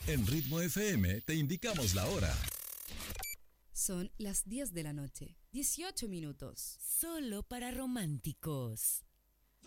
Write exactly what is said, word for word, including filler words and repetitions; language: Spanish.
En Ritmo F M te indicamos la hora. Son las diez de la noche, dieciocho minutos. Solo para románticos.